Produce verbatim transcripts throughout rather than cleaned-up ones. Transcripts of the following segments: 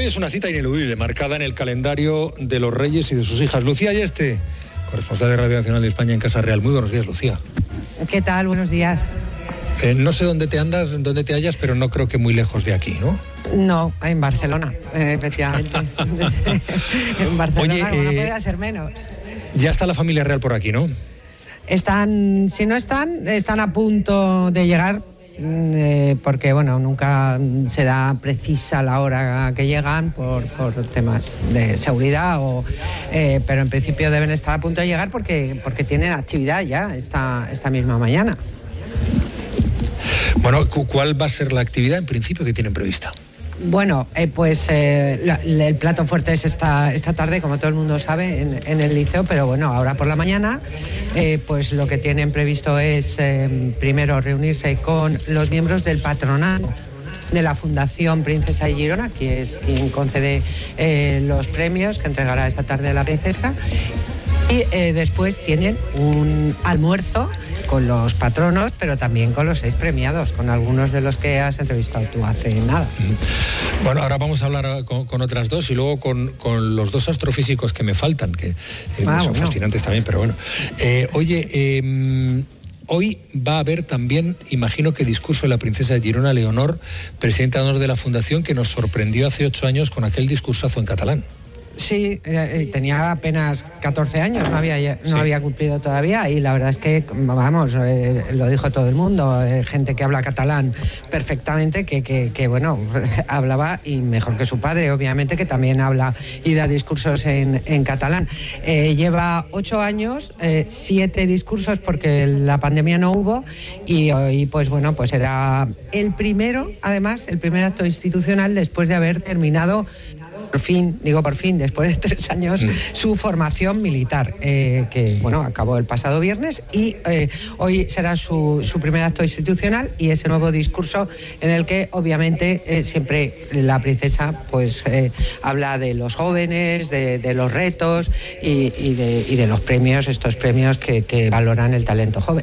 es una cita ineludible, marcada en el calendario de los reyes y de sus hijas. Lucía Ayeste, corresponsal de Radio Nacional de España en Casa Real. Muy buenos días, Lucía. ¿Qué tal? Buenos días. Eh, no sé dónde te andas, dónde te hallas, pero no creo que muy lejos de aquí, ¿no? No, en Barcelona, eh, efectivamente. En Barcelona. Oye, eh, no podía ser menos. Ya está la familia real por aquí, ¿no? Están, si no están, están a punto de llegar. Eh, porque bueno, nunca se da precisa la hora que llegan por, por temas de seguridad, o, eh, pero en principio deben estar a punto de llegar porque, porque tienen actividad ya esta, esta misma mañana. Bueno, ¿cuál va a ser la actividad en principio que tienen prevista? Bueno, eh, pues eh, la, el plato fuerte es esta, esta tarde, como todo el mundo sabe, en, en el liceo, pero bueno, ahora por la mañana, eh, pues lo que tienen previsto es eh, primero reunirse con los miembros del patronato de la Fundación Princesa de Girona, que es quien concede eh, los premios que entregará esta tarde la princesa, y eh, después tienen un almuerzo con los patronos, pero también con los seis premiados, con algunos de los que has entrevistado tú hace nada. Bueno, ahora vamos a hablar con, con otras dos y luego con, con los dos astrofísicos que me faltan, que eh, ah, son bueno. fascinantes también, pero bueno. Eh, oye, eh, hoy va a haber también, imagino que discurso de la princesa de Girona, Leonor, presidenta de honor de la Fundación, que nos sorprendió hace ocho años con aquel discursazo en catalán. Sí, eh, tenía apenas catorce años, no había, no sí. había cumplido todavía, y la verdad es que, vamos, eh, lo dijo todo el mundo, eh, gente que habla catalán perfectamente, que, que, que bueno, hablaba, y mejor que su padre, obviamente, que también habla y da discursos en, en catalán. Eh, lleva ocho años, eh, siete discursos porque la pandemia no hubo, y hoy, pues bueno, pues era el primero, además, el primer acto institucional después de haber terminado, por fin, digo por fin, después de tres años, sí. su formación militar, eh, que bueno, acabó el pasado viernes, y eh, hoy será su, su primer acto institucional y ese nuevo discurso en el que obviamente eh, siempre la princesa pues eh, habla de los jóvenes, de, de los retos y, y, de, y de los premios, estos premios que, que valoran el talento joven.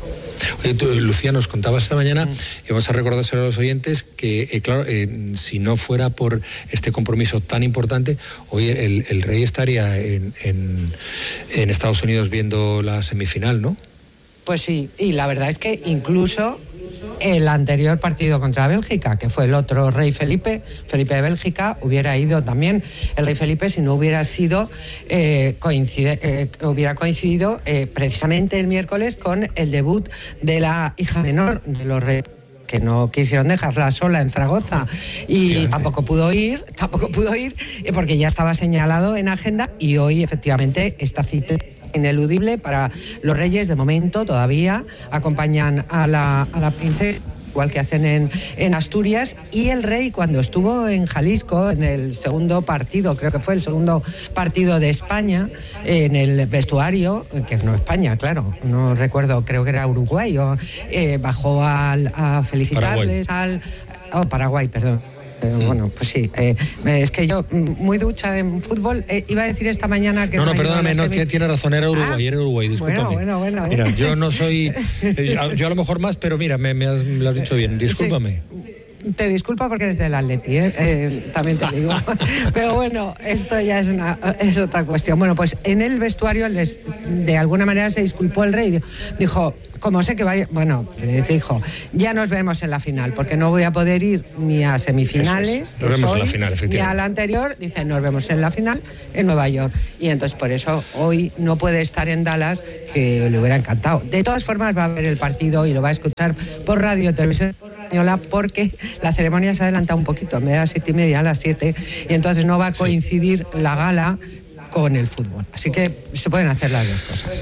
Oye, tú, Lucía, nos contabas esta mañana, mm. y vamos a recordárselo a los oyentes, que eh, claro, eh, si no fuera por este compromiso tan importante, hoy el, el rey estaría en, en, en Estados Unidos viendo la semifinal, ¿no? Pues sí, y la verdad es que incluso el anterior partido contra Bélgica, que fue el otro rey Felipe, Felipe de Bélgica, hubiera ido también el rey Felipe si no hubiera sido, eh, coincide, eh, hubiera coincidido eh, precisamente el miércoles con el debut de la hija menor de los reyes, que no quisieron dejarla sola en Zaragoza, y Fíjate. tampoco pudo ir, tampoco pudo ir, porque ya estaba señalado en agenda, y hoy efectivamente esta cita ineludible para los reyes. De momento todavía acompañan a la, a la princesa, igual que hacen en, en Asturias, y el rey, cuando estuvo en Jalisco en el segundo partido, creo que fue el segundo partido de España, en el vestuario, que no España, claro, no recuerdo, creo que era Uruguay, o, eh, bajó al, a felicitarles Paraguay. al... Oh, Paraguay, perdón. Eh, sí. Bueno, pues sí, eh, es que yo, muy ducha en fútbol, eh, iba a decir esta mañana que... No, no, perdóname, no, semi... tiene razón, era Uruguay, ah, era Uruguay, discúlpame. Bueno, bueno, bueno. Mira, yo no soy, eh, yo a lo mejor más, pero mira, me, me, has, me lo has dicho bien, discúlpame. Sí. Te disculpa porque eres del Atleti, ¿eh? Eh, también te digo. Pero bueno, esto ya es, una, es otra cuestión. Bueno, pues en el vestuario les, de alguna manera se disculpó el rey. Dijo, como sé que vaya... Bueno, les dijo, ya nos vemos en la final, porque no voy a poder ir ni a semifinales, es. Nos vemos hoy, en la final, efectivamente, ni a la anterior. Dice, nos vemos en la final en Nueva York. Y entonces por eso hoy no puede estar en Dallas, que le hubiera encantado. De todas formas va a ver el partido y lo va a escuchar por radio, televisión española, porque la ceremonia se adelanta un poquito, en vez de a las siete y media, a las siete, y entonces no va a coincidir sí. la gala con el fútbol. Así que se pueden hacer las dos cosas.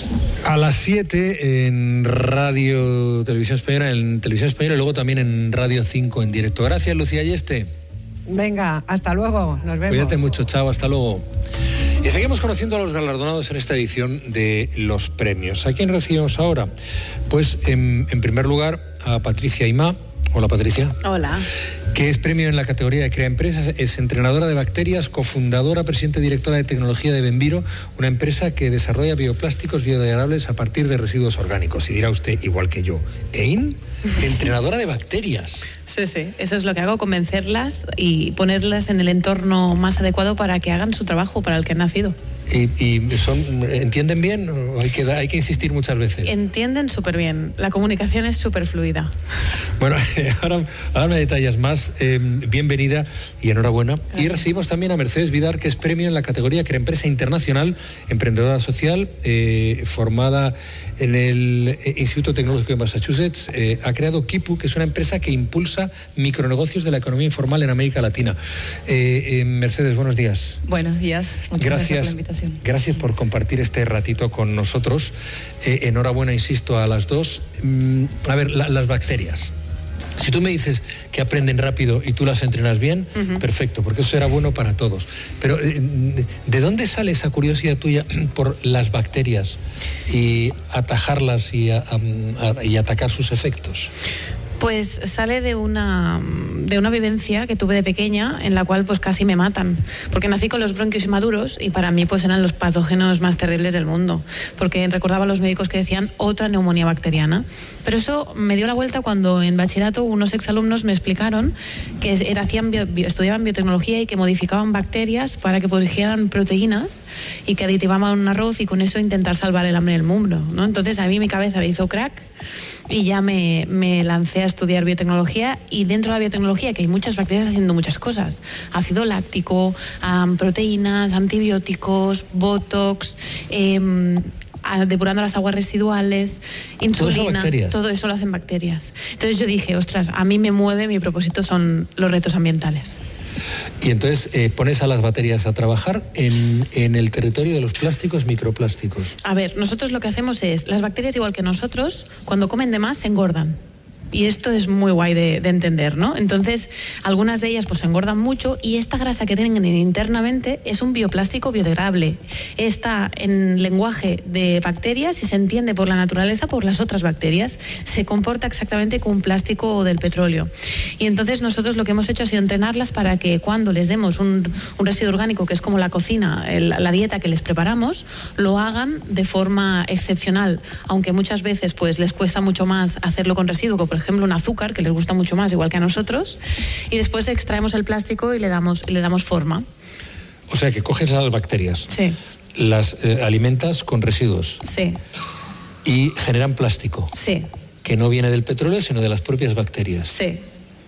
A las siete en Radio Televisión Española, en Televisión Española, y luego también en Radio cinco en directo. Gracias, Lucía Ayeste. Venga, hasta luego, nos vemos. Cuídate mucho, chao, hasta luego. Y seguimos conociendo a los galardonados en esta edición de los premios. ¿A quién recibimos ahora? Pues en, en primer lugar a Patricia Aimá. Hola, Patricia. Hola. Que es premio en la categoría de Crea Empresas, es entrenadora de bacterias, cofundadora, presidenta y directora de tecnología de Benviro, una empresa que desarrolla bioplásticos biodegradables a partir de residuos orgánicos. Y dirá usted, igual que yo, ¿Ein? Entrenadora de bacterias. Sí, sí, eso es lo que hago, convencerlas y ponerlas en el entorno más adecuado para que hagan su trabajo para el que han nacido. ¿Y, y son, entienden bien o hay que, hay que insistir muchas veces? Entienden súper bien, la comunicación es súper fluida. Bueno, ahora, ahora me detallas más. Eh, bienvenida y enhorabuena. Gracias. Y recibimos también a Mercedes Vidar, que es premio en la categoría que era Empresa Internacional, Emprendedora Social, eh, formada en el Instituto Tecnológico de Massachusetts. Eh, ha creado Kipu, que es una empresa que impulsa micronegocios de la economía informal en América Latina. Eh, eh, Mercedes, buenos días. Buenos días. Muchas gracias, gracias por la invitación. Gracias por compartir este ratito con nosotros. Eh, enhorabuena, insisto, a las dos. Mm, a ver, la, las bacterias. Si tú me dices que aprenden rápido y tú las entrenas bien, uh-huh. perfecto, porque eso será bueno para todos. Pero ¿de dónde sale esa curiosidad tuya por las bacterias y atajarlas y, a, a, y atacar sus efectos? Pues sale de una, de una vivencia que tuve de pequeña en la cual pues casi me matan, porque nací con los bronquios inmaduros y para mí pues eran los patógenos más terribles del mundo, porque recordaba a los médicos que decían otra neumonía bacteriana. Pero eso me dio la vuelta cuando en bachillerato unos exalumnos me explicaron que era, hacían bio, bio, estudiaban biotecnología y que modificaban bacterias para que produjeran proteínas y que aditivaban un arroz y con eso intentar salvar el hambre del mundo, ¿no? Entonces a mí mi cabeza me hizo crack y ya me, me lancé a estudiar biotecnología, y dentro de la biotecnología que hay muchas bacterias haciendo muchas cosas: ácido láctico, um, proteínas, antibióticos, botox, eh, depurando las aguas residuales, insulina, todo eso, bacterias. Todo eso lo hacen bacterias. Entonces yo dije, ostras, a mí me mueve, mi propósito son los retos ambientales. Y entonces eh, pones a las bacterias a trabajar en, en el territorio de los plásticos, microplásticos. A ver, nosotros lo que hacemos es, las bacterias igual que nosotros, cuando comen de más se engordan. Y esto es muy guay de, de entender, ¿no? Entonces, algunas de ellas pues se engordan mucho y esta grasa que tienen internamente es un bioplástico biodegradable. Está en lenguaje de bacterias y se entiende por la naturaleza por las otras bacterias. Se comporta exactamente como un plástico del petróleo. Y entonces nosotros lo que hemos hecho ha sido entrenarlas para que cuando les demos un, un residuo orgánico, que es como la cocina, el, la dieta que les preparamos, lo hagan de forma excepcional. Aunque muchas veces pues les cuesta mucho más hacerlo con residuo, por ejemplo, un azúcar, que les gusta mucho más, igual que a nosotros, y después extraemos el plástico y le damos, le damos forma. O sea, que coges a las bacterias, sí. las eh, alimentas con residuos. Sí. Y generan plástico. Sí. Que no viene del petróleo, sino de las propias bacterias. Sí.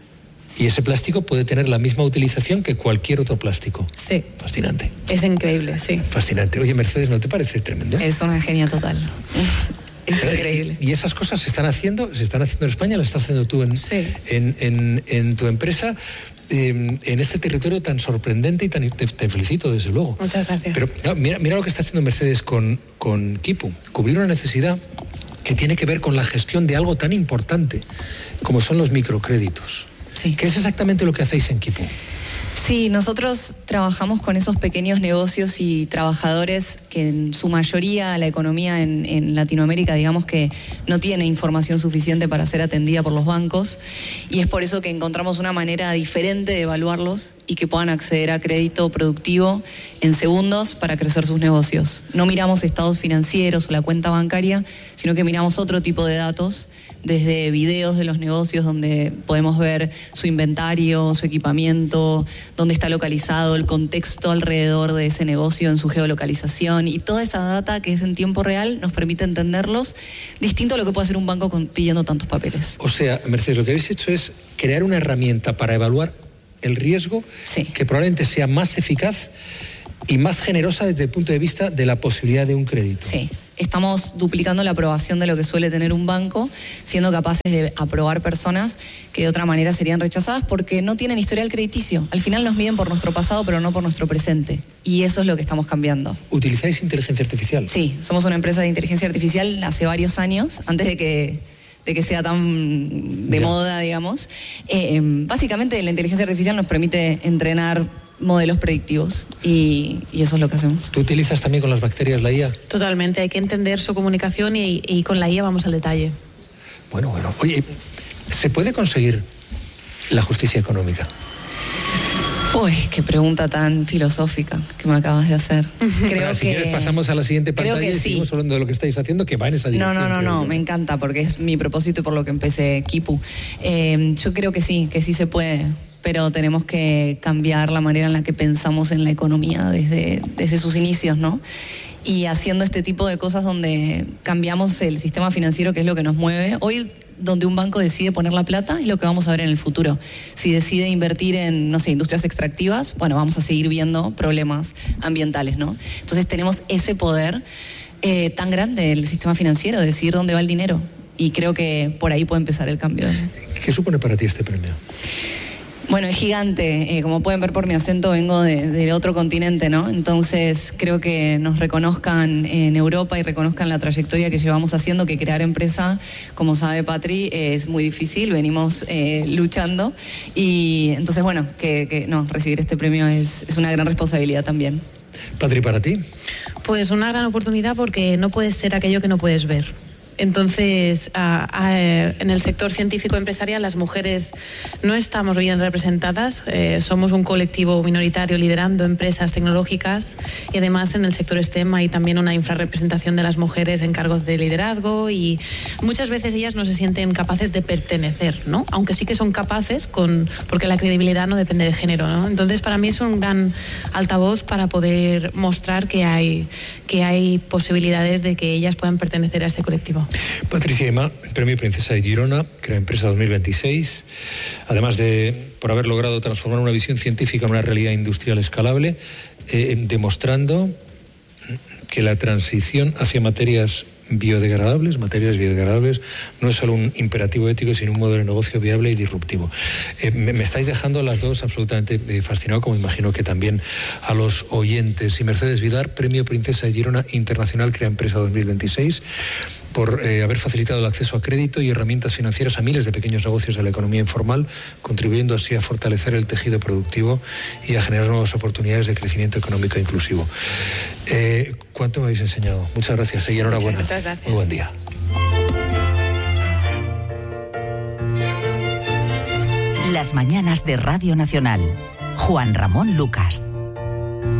Y ese plástico puede tener la misma utilización que cualquier otro plástico. Sí. Fascinante. Es increíble, sí. Fascinante. Oye, Mercedes, ¿no te parece tremendo? Es una genia total. Es increíble. Y esas cosas se están haciendo, se están haciendo en España, las estás haciendo tú en, sí. en, en, en tu empresa, eh, en este territorio tan sorprendente y tan... Te, te felicito, desde luego. Muchas gracias. Pero no, mira, mira lo que está haciendo Mercedes con, con Kipu. Cubrir una necesidad que tiene que ver con la gestión de algo tan importante como son los microcréditos. Sí. ¿Qué es exactamente lo que hacéis en Kipu? Sí, nosotros trabajamos con esos pequeños negocios y trabajadores que en su mayoría la economía en, en Latinoamérica, digamos que no tiene información suficiente para ser atendida por los bancos, y es por eso que encontramos una manera diferente de evaluarlos y que puedan acceder a crédito productivo en segundos para crecer sus negocios. No miramos estados financieros o la cuenta bancaria, sino que miramos otro tipo de datos, desde videos de los negocios donde podemos ver su inventario, su equipamiento, dónde está localizado, el contexto alrededor de ese negocio en su geolocalización, y toda esa data que es en tiempo real nos permite entenderlos, distinto a lo que puede hacer un banco con, pidiendo tantos papeles. O sea, Mercedes, lo que habéis hecho es crear una herramienta para evaluar el riesgo, sí, que probablemente sea más eficaz y más generosa desde el punto de vista de la posibilidad de un crédito. Sí. Estamos duplicando la aprobación de lo que suele tener un banco, siendo capaces de aprobar personas que de otra manera serían rechazadas porque no tienen historial crediticio. Al final nos miden por nuestro pasado, pero no por nuestro presente. Y eso es lo que estamos cambiando. ¿Utilizáis inteligencia artificial? Sí, somos una empresa de inteligencia artificial hace varios años, antes de que, de que sea tan de yeah. moda, digamos. Eh, básicamente la inteligencia artificial nos permite entrenar modelos predictivos y, y eso es lo que hacemos. ¿Tú utilizas también con las bacterias la I A? Totalmente, hay que entender su comunicación y, y con la I A vamos al detalle. Bueno, bueno. Oye, ¿se puede conseguir la justicia económica? Uy, qué pregunta tan filosófica que me acabas de hacer. Creo bueno, si que... quieres pasamos a la siguiente pantalla y sí. seguimos hablando de lo que estáis haciendo, que va en esa dirección. No, no, no, no, me encanta porque es mi propósito y por lo que empecé Kipu. Eh, yo creo que sí, que sí se puede, pero tenemos que cambiar la manera en la que pensamos en la economía desde, desde sus inicios, ¿no? Y haciendo este tipo de cosas donde cambiamos el sistema financiero, que es lo que nos mueve. Hoy, donde un banco decide poner la plata, es lo que vamos a ver en el futuro. Si decide invertir en, no sé, industrias extractivas, bueno, vamos a seguir viendo problemas ambientales, ¿no? Entonces tenemos ese poder eh, tan grande el sistema financiero, de decidir dónde va el dinero. Y creo que por ahí puede empezar el cambio. ¿Qué supone para ti este premio? Bueno, es gigante. Eh, como pueden ver por mi acento, vengo de, de otro continente, ¿no? Entonces, creo que nos reconozcan en Europa y reconozcan la trayectoria que llevamos haciendo, que crear empresa, como sabe Patri, eh, es muy difícil. Venimos eh, luchando. Y entonces, bueno, que, que no, recibir este premio es, es una gran responsabilidad también. Patri, ¿para ti? Pues una gran oportunidad porque no puedes ser aquello que no puedes ver. Entonces, a, a, en el sector científico empresarial las mujeres no estamos bien representadas, eh, somos un colectivo minoritario liderando empresas tecnológicas y además en el sector STEM hay también una infrarrepresentación de las mujeres en cargos de liderazgo y muchas veces ellas no se sienten capaces de pertenecer, ¿no? Aunque sí que son capaces, con, porque la credibilidad no depende de género, ¿no? Entonces, para mí es un gran altavoz para poder mostrar que hay, que hay posibilidades de que ellas puedan pertenecer a este colectivo. Patricia Aimá, Premio Princesa de Girona, Crea Empresa dos mil veintiséis, además de por haber logrado transformar una visión científica en una realidad industrial escalable, eh, demostrando que la transición hacia materias biodegradables, materias biodegradables, no es solo un imperativo ético, sino un modelo de negocio viable y disruptivo. Eh, me, me estáis dejando a las dos absolutamente eh, fascinado, como imagino que también a los oyentes. Y Mercedes Vidar, Premio Princesa de Girona Internacional Crea Empresa dos mil veintiséis, por eh, haber facilitado el acceso a crédito y herramientas financieras a miles de pequeños negocios de la economía informal, contribuyendo así a fortalecer el tejido productivo y a generar nuevas oportunidades de crecimiento económico inclusivo. Eh, ¿Cuánto me habéis enseñado? Muchas gracias y enhorabuena. Muchas gracias. Muy buen día. Las mañanas de Radio Nacional. Juan Ramón Lucas.